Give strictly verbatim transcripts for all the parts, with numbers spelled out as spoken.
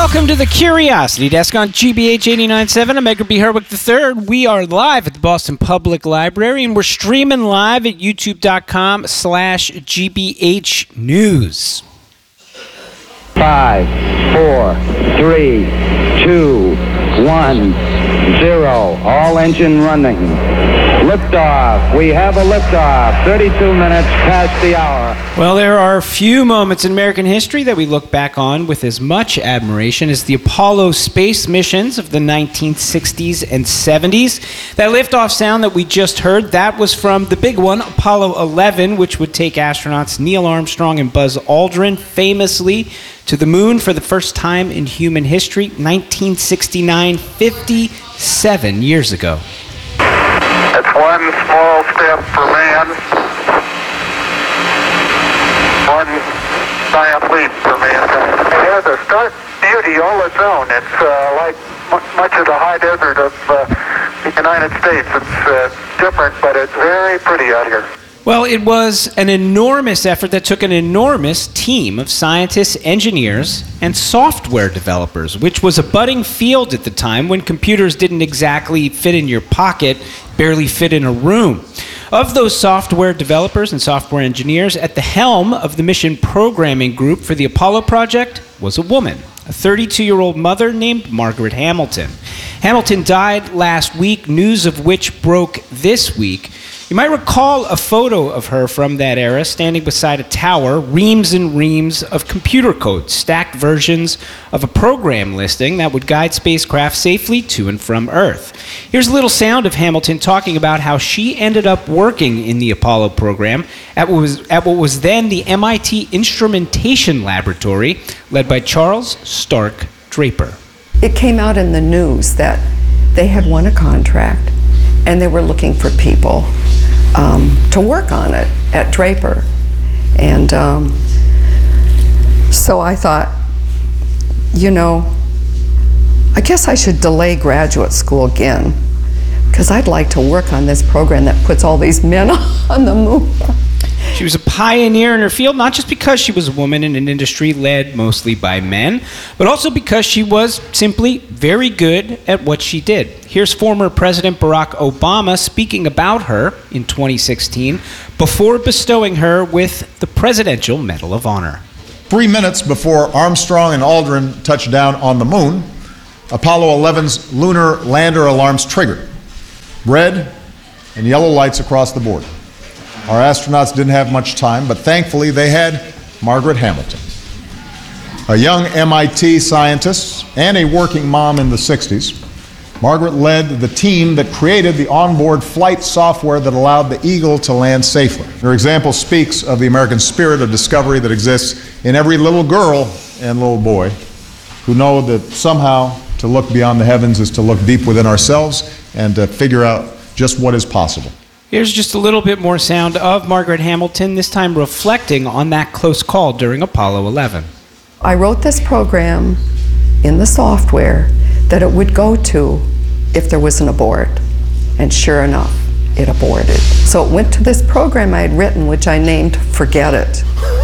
Welcome to the Curiosity Desk on G B H eighty-nine point seven. I'm Edgar B. Herwick the third. We are live at the Boston Public Library, and we're streaming live at youtube.com slash GBH News. Five, four, three, two, one, zero. All engine running. Liftoff. We have a liftoff. thirty-two minutes past the hour. Well, there are few moments in American history that we look back on with as much admiration as the Apollo space missions of the nineteen sixties and seventies. That liftoff sound that we just heard, that was from the big one, Apollo eleven, which would take astronauts Neil Armstrong and Buzz Aldrin famously to the moon for the first time in human history, nineteen sixty-nine, fifty-seven years ago. It's one small step for man, one giant leap for mankind. It has a stark beauty all its own. It's uh, like m- much of the high desert of uh, the United States. It's uh, different, but it's very pretty out here. Well, it was an enormous effort that took an enormous team of scientists, engineers, and software developers, which was a budding field at the time when computers didn't exactly fit in your pocket, barely fit in a room. Of those software developers and software engineers, at the helm of the mission programming group for the Apollo project was a woman, a thirty-two-year-old mother named Margaret Hamilton. Hamilton died last week, news of which broke this week. You might recall a photo of her from that era standing beside a tower, reams and reams of computer code, stacked versions of a program listing that would guide spacecraft safely to and from Earth. Here's a little sound of Hamilton talking about how she ended up working in the Apollo program at what was, at what was then the M I T Instrumentation Laboratory, led by Charles Stark Draper. It came out in the news that they had won a contract and they were looking for people um, to work on it at Draper. And um, so I thought, you know, I guess I should delay graduate school again because I'd like to work on this program that puts all these men on the moon. She was a pioneer in her field, not just because she was a woman in an industry led mostly by men, but also because she was simply very good at what she did. Here's former President Barack Obama speaking about her in twenty sixteen before bestowing her with the Presidential Medal of Honor. Three minutes before Armstrong and Aldrin touched down on the moon, Apollo eleven's lunar lander alarms triggered. Red and yellow lights across the board. Our astronauts didn't have much time, but thankfully they had Margaret Hamilton, a young M I T scientist and a working mom in the sixties. Margaret led the team that created the onboard flight software that allowed the Eagle to land safely. Her example speaks of the American spirit of discovery that exists in every little girl and little boy who know that somehow to look beyond the heavens is to look deep within ourselves and to figure out just what is possible. Here's just a little bit more sound of Margaret Hamilton, this time reflecting on that close call during Apollo eleven. I wrote this program in the software that it would go to if there was an abort. And sure enough, it aborted. So it went to this program I had written, which I named Forget It.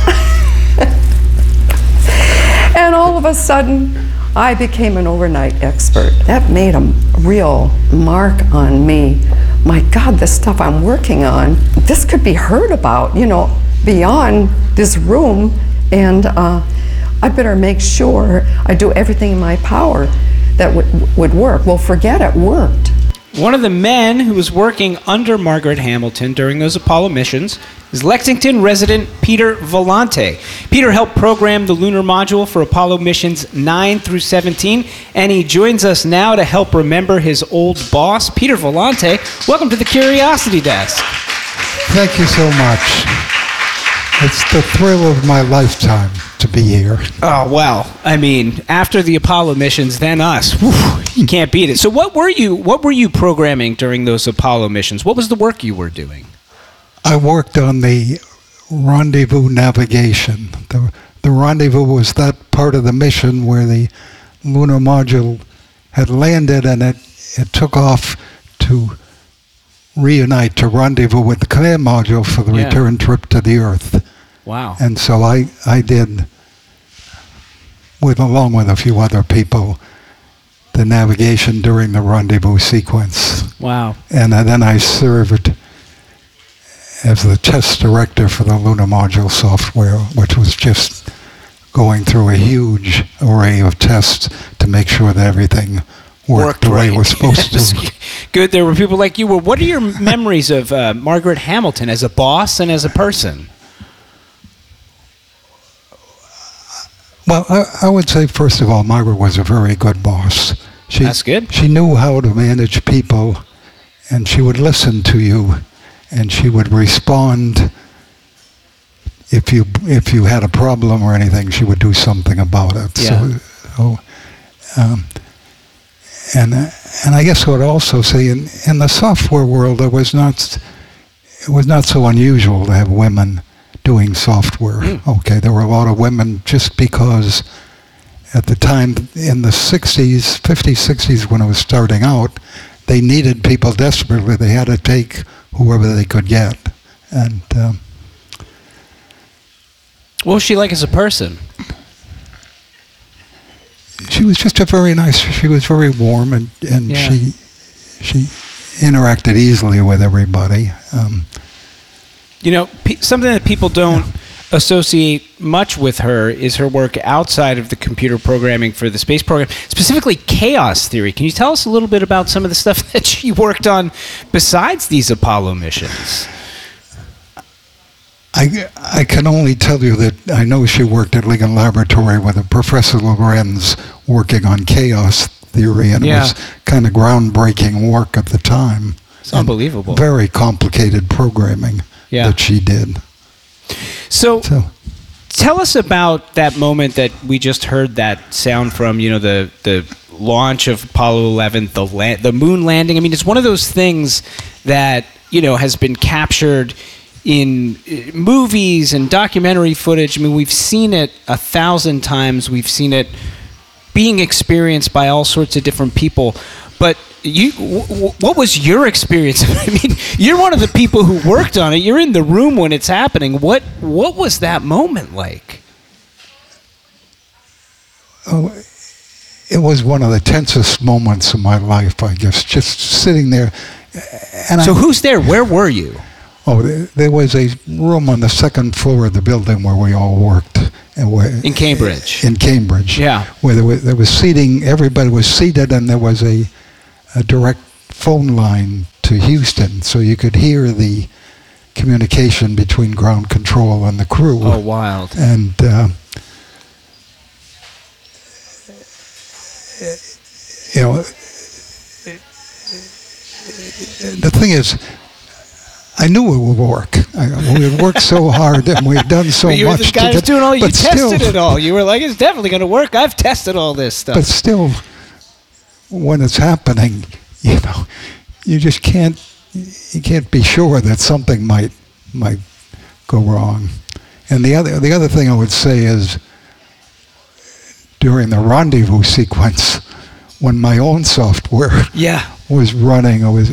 And all of a sudden, I became an overnight expert. That made a real mark on me. My God, this stuff I'm working on, this could be heard about, you know, beyond this room, and uh, I better make sure I do everything in my power that w- would work. Well, forget it, worked. One of the men who was working under Margaret Hamilton during those Apollo missions is Lexington resident Peter Vellante. Peter helped program the lunar module for Apollo missions nine through seventeen, and he joins us now to help remember his old boss. Peter Vellante, welcome to the Curiosity Desk. Thank you so much. It's the thrill of my lifetime to be here. Oh, well, I mean, after the Apollo missions, then us. Whew, you can't beat it. So what were you what were you programming during those Apollo missions? What was the work you were doing? I worked on the rendezvous navigation. The, the rendezvous was that part of the mission where the lunar module had landed and it, it took off to reunite, to rendezvous with the command module for the Yeah. return trip to the Earth. Wow. And so I, I did with along with a few other people, the navigation during the rendezvous sequence. Wow. And uh, then I served as the test director for the lunar module software, which was just going through a huge array of tests to make sure that everything worked, Worked the way right. it was supposed to. Good. There were people like you. Well, what are your memories of uh, Margaret Hamilton as a boss and as a person? Well, I, I would say, first of all, Margaret was a very good boss. She, That's good. She knew how to manage people, and she would listen to you, and she would respond. If you if you had a problem or anything, she would do something about it. Yeah. So, so um, and uh, and I guess I would also say in in the software world, it was not it was not so unusual to have women doing software. Mm. Okay, there were a lot of women just because at the time in the sixties, fifties, sixties, when it was starting out, they needed people desperately. They had to take whoever they could get, and. Um, What was she like as a person? She was just a very nice. She was very warm, and, and Yeah. she she interacted easily with everybody. Um, You know, pe- something that people don't associate much with her is her work outside of the computer programming for the space program, specifically chaos theory. Can you tell us a little bit about some of the stuff that she worked on besides these Apollo missions? I, I can only tell you that I know she worked at Lincoln Laboratory with a Professor Lorenz working on chaos theory, and Yeah. it was kind of groundbreaking work at the time. It's unbelievable. Very complicated programming Yeah. that she did. So, So tell us about that moment that we just heard that sound from, you know, the, the launch of Apollo eleven, the la- the moon landing. I mean, it's one of those things that, you know, has been captured in uh, movies and documentary footage. I mean, we've seen it a thousand times. We've seen it being experienced by all sorts of different people. But you, w- w- what was your experience? I mean, you're one of the people who worked on it. You're in the room when it's happening. What what was that moment like? oh, it was one of the tensest moments of my life, I guess, just sitting there. And So I, who's there? Where were you? Oh, there, there was a room on the second floor of the building where we all worked. And where, In Cambridge. In Cambridge. Yeah. Where there was, there was seating, everybody was seated, and there was a, a direct phone line to Houston, so you could hear the communication between ground control and the crew. Oh, wild. And uh, you know, the thing is, I knew it would work. I, we had worked so hard, and we had done so But you were much the guy to who's get. doing all. You but tested still, it all. You were like, it's definitely going to work. I've tested all this stuff. But still, when it's happening, you know, you just can't. You can't be sure that something might might go wrong. And the other the other thing I would say is, during the rendezvous sequence, when my own software yeah. was running, I was,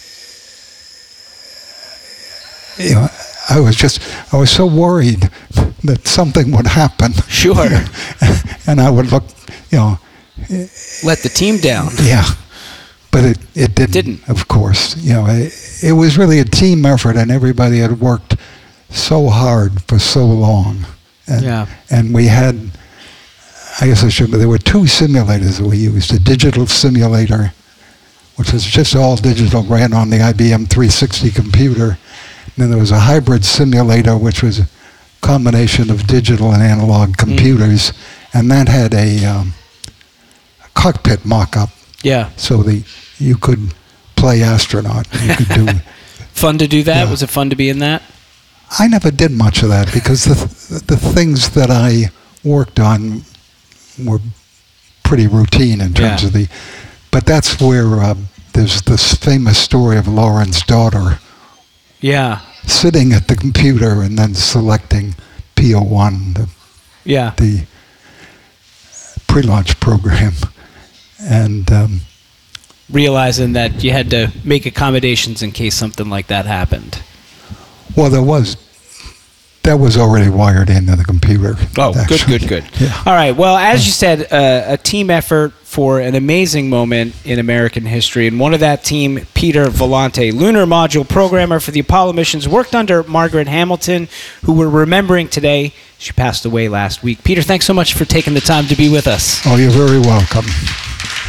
you know, I was just, I was so worried that something would happen. Sure. And I would look, you know. Let the team down. Yeah. But it, it didn't, Didn't. of course. You know, it, it was really a team effort, and everybody had worked so hard for so long. And, Yeah. And we had, I guess I should, there were two simulators that we used. A digital simulator, which was just all digital, ran on the I B M three sixty computer. And then there was a hybrid simulator, which was a combination of digital and analog computers. Mm. And that had a, um, a cockpit mock-up. Yeah. So the you could play astronaut. You could do. Fun to do that? Yeah. Was it fun to be in that? I never did much of that because the th- the things that I worked on were pretty routine in terms Yeah. of the. But that's where uh, there's this famous story of Lauren's daughter Yeah. sitting at the computer and then selecting P O one, the, Yeah. the pre-launch program, and. Um, Realizing that you had to make accommodations in case something like that happened. Well, there was that was already wired into the computer. Oh, good, actually. good, good. Yeah. All right. Well, as you said, uh, a team effort for an amazing moment in American history. And one of that team, Peter Volante, lunar module programmer for the Apollo missions, worked under Margaret Hamilton, who we're remembering today. She passed away last week. Peter, thanks so much for taking the time to be with us. Oh, you're very welcome.